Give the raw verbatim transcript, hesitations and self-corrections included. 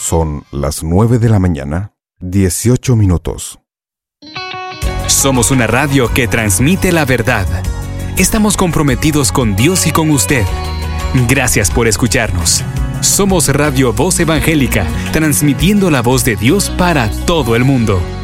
Son las nueve de la mañana, dieciocho minutos. Somos una radio que transmite la verdad. Estamos comprometidos con Dios y con usted. Gracias por escucharnos. Somos Radio Voz Evangélica, transmitiendo la voz de Dios para todo el mundo.